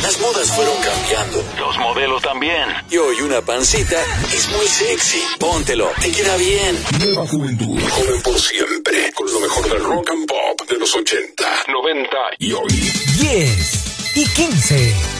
Las modas fueron cambiando. Los modelos también. Y hoy una pancita es muy sexy. Póntelo, te queda bien. Nueva juventud, joven por siempre. Con lo mejor del rock and pop de los 80, 90 y hoy. 10 y 15.